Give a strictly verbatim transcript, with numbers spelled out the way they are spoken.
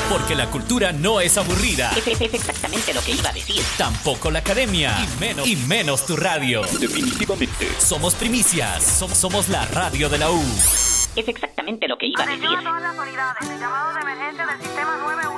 Porque la cultura no es aburrida. Es, es, es exactamente lo que iba a decir. Tampoco la academia. Y menos, y menos tu radio. Definitivamente. Somos primicias. Som- somos la radio de la U. Es exactamente lo que iba a decir. Atención a todas las unidades. El llamado de emergencia del sistema nueve uno uno.